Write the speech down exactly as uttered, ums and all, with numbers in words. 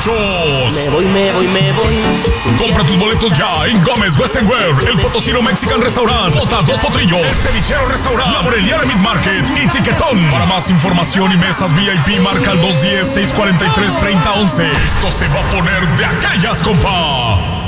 borrachos. Me voy, me voy, me voy. Compra tus boletos ya en Gómez Western Wear, El Potosino Mexican Restaurant, Botas Dos Potrillos, El Cevichero Restaurant, La Moreliana Meat Market y Tiquetón. Para más información y mesas V I P, marca al dos uno cero, seis cuatro tres, tres cero uno uno. Esto se va a poner de aquellas, compa.